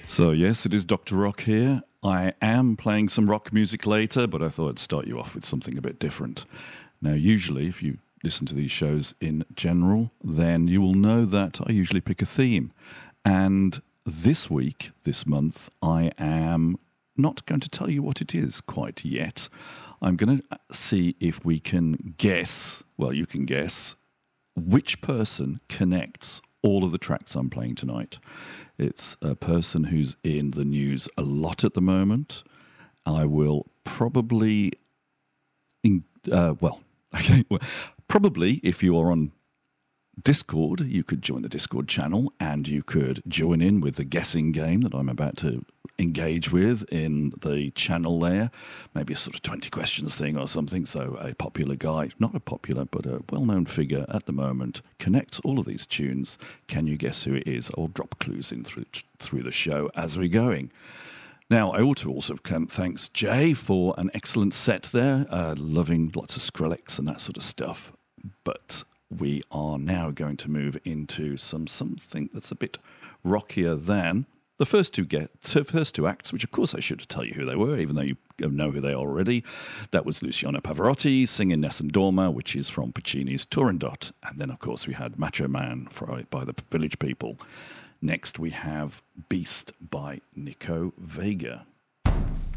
So, yes, it is Dr. Rock here. I am playing some rock music later, but I thought I'd start you off with something a bit different. Now, usually, if you listen to these shows in general, then you will know that I usually pick a theme. And this week, this month, I am not going to tell you what it is quite yet. I'm going to see if we can guess, well, you can guess, which person connects all of the tracks I'm playing tonight. It's a person who's in the news a lot at the moment. I will probably, probably if you are on Discord, you could join the Discord channel and you could join in with the guessing game that I'm about to engage with in the channel there. Maybe a sort of 20 questions thing or something. So a popular guy, not a popular, but a well-known figure at the moment, connects all of these tunes. Can you guess who it is? I'll drop clues in through the show as we're going. Now, I ought to also thanks Jay for an excellent set there, loving lots of Skrillex and that sort of stuff. But we are now going to move into something that's a bit rockier than the first two acts, which of course I should tell you who they were, even though you know who they are already. That was Luciano Pavarotti singing Nessun Dorma, which is from Puccini's Turandot. And then, of course, we had Macho Man by the Village People. Next, we have Beast by Nico Vega.